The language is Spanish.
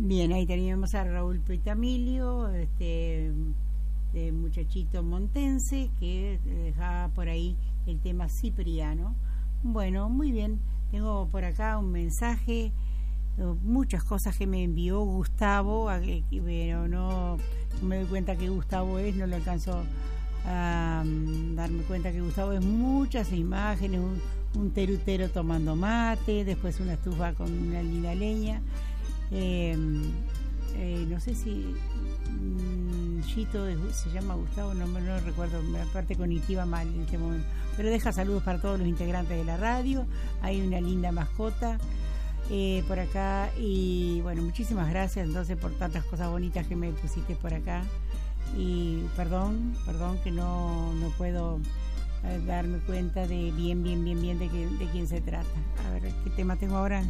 Bien, ahí teníamos a Raúl Pitamilio, de muchachito montense, que dejaba por ahí el tema cipriano. Bueno, muy bien, tengo por acá un mensaje, muchas cosas que me envió Gustavo, pero no me doy cuenta que Gustavo es, no lo alcanzo a darme cuenta que Gustavo es. Muchas imágenes, un terutero tomando mate, después una estufa con una linda leña. No sé si Chito se llama Gustavo, no recuerdo, la parte cognitiva mal en este momento, pero deja saludos para todos los integrantes de la radio. Hay una linda mascota por acá, y bueno, muchísimas gracias entonces por tantas cosas bonitas que me pusiste por acá, y perdón que no puedo darme cuenta de bien de quién se trata. A ver, ¿qué tema tengo ahora?